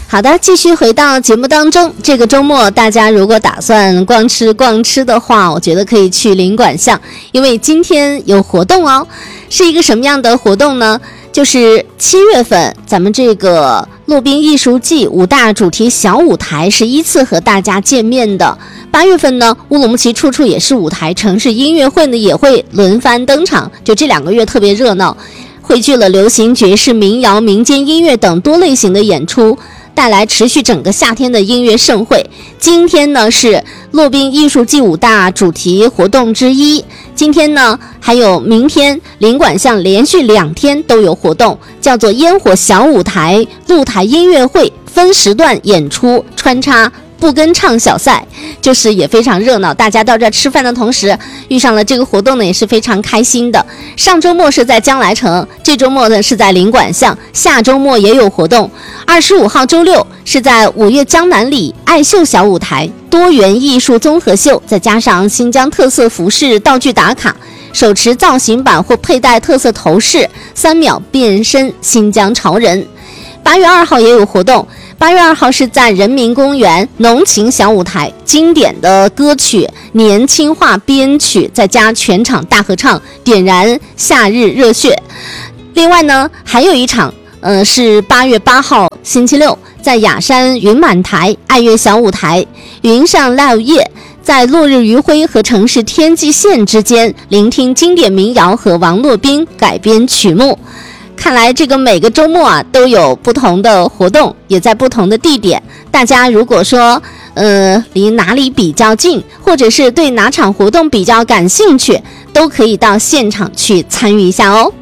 好的，继续回到节目当中。这个周末大家如果打算逛吃的话，我觉得可以去领馆巷，因为今天有活动哦。是一个什么样的活动呢？就是7月份咱们这个路滨艺术季5大主题小舞台是依次和大家见面的。8月份呢，乌鲁木齐处处也是舞台，城市音乐会呢也会轮番登场，就这2个月特别热闹，汇聚了流行、爵士、民谣、民间音乐等多类型的演出，带来持续整个夏天的音乐盛会。今天呢是路滨艺术季5大主题活动之一，今天呢还有明天领馆巷连续2天都有活动，叫做烟火小舞台露台音乐会，分时段演出，穿插不跟唱小赛，就是也非常热闹。大家到这吃饭的同时遇上了这个活动呢，也是非常开心的。上周末是在江来城，这周末呢是在领馆巷，下周末也有活动。25号周六是在5月江南里爱秀小舞台，多元艺术综合秀，再加上新疆特色服饰道具打卡，手持造型板或佩戴特色头饰，3秒变身新疆潮人。8月2号也有活动，8月2号是在人民公园浓情小舞台，经典的歌曲年轻化编曲，再加全场大合唱，点燃夏日热血。另外呢，还有一场是8月8号星期六，在雅山云满台爱乐小舞台，云上 Live 夜，在落日余晖和城市天际线之间，聆听经典民谣和王洛宾改编曲目。看来这个每个周末啊都有不同的活动，也在不同的地点。大家如果说离哪里比较近，或者是对哪场活动比较感兴趣，都可以到现场去参与一下哦。